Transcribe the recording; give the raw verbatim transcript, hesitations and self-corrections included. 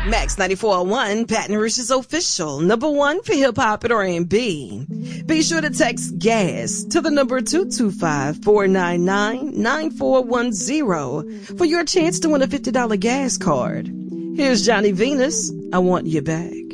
Max ninety-four point one, Baton Rouge's official number one for hip hop and R and B. Be sure to text GAS to the number two two five, four nine nine, nine four one zero for your chance to win a fifty dollars gas card. Here's Johnny Venus. I Want You Back.